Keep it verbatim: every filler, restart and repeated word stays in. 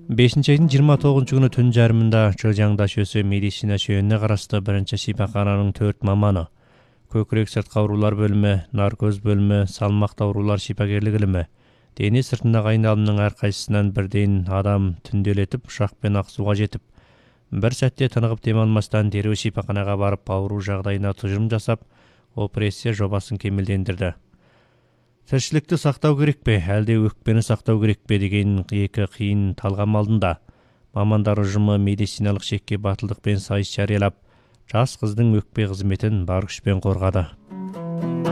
бешинчи айдын жыйырма тогузунчу күнү түн жарымында Чжоужаңда ЧӨС медицина шөөнүнө карашты биринчи шифакананын төрт маманы, көкүрөк сырткы оорулар бөлүмү, наркоз бөлүмү, салмактуу оорулар шипагерлик илими, дени сыртында кайналымдын ар кайсысынан бирден адам түндөлетип, ушак менен ак сууга жетип, бир сәтте тыныгып дем алмастан дерөө шифаканага барып ауруу жагдайына тыжырым жасап, опрессия жобасын кемелдендирди. Тиричиликти сактоо керекпи, әлде өкпени сактоо керекпи деген эки кыйын талгам алдында мамандар ужуму медициналык чекке батылдык менен сайыс жарыялап, жас кыздын өкпе кызметин бар күчпен коргоду.